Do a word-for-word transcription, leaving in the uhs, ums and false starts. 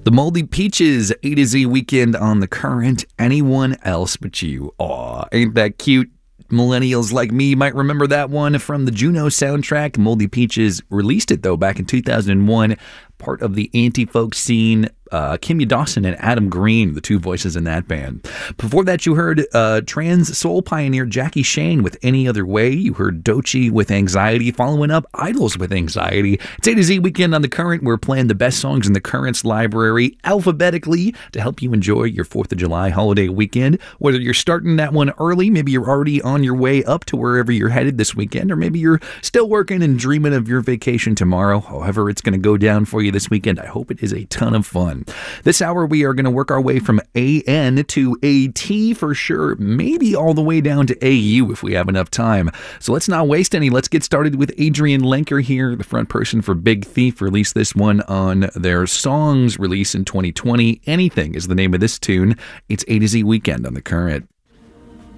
The Moldy Peaches, A to Z Weekend on the Current. Anyone else but you. Aw, ain't that cute? Millennials like me might remember that one from the Juno soundtrack. Moldy Peaches released it, though, back in two thousand one. Part of the anti-folk scene. Uh, Kimya Dawson and Adam Green, the two voices in that band. Before that, you heard uh, trans soul pioneer Jackie Shane with Any Other Way. You heard Doechii with Anxiety. Following up, Idols with Anxiety. It's A to Z Weekend on the Current. We're playing the best songs in the Current's library alphabetically to help you enjoy your fourth of July holiday weekend. Whether you're starting that one early, maybe you're already on your way up to wherever you're headed this weekend, or maybe you're still working and dreaming of your vacation tomorrow. However it's going to go down for you this weekend, I hope it is a ton of fun. This hour, we are going to work our way from A N to A T for sure, maybe all the way down to A U if we have enough time. So let's not waste any. Let's get started with Adrian Lenker here, the front person for Big Thief, released this one on their Songs release in twenty twenty. Anything is the name of this tune. It's A to Z Weekend on the Current.